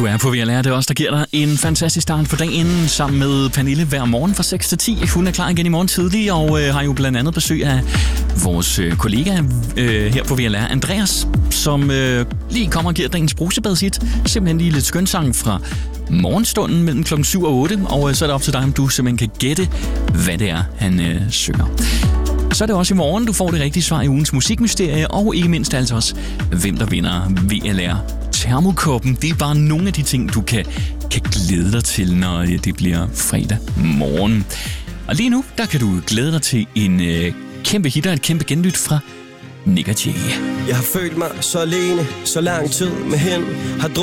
Du er på VLR, det er os, der giver dig en fantastisk start på dagen sammen med Pernille hver morgen fra 6 til 10. Hun er klar igen i morgen tidlig og har jo blandt andet besøg af vores kollega her på VLR, Andreas, som lige kommer og giver dagens brusebadshit. Simpelthen lige lidt skønsang fra morgenstunden mellem klokken 7 og 8, og så er det op til dig, om du simpelthen kan gætte, hvad det er, han synger. Så er det også i morgen, du får det rigtige svar i ugens musikmysterie, og ikke mindst altså også, hvem der vinder VLR Termokoppen. Det er bare nogle af de ting, du kan glæde dig til, når det bliver fredag morgen. Og lige nu, der kan du glæde dig til en kæmpe hit og et kæmpe genlyt fra Nick & Jay. Jeg har følt mig så alene, så lang tid med hende. Har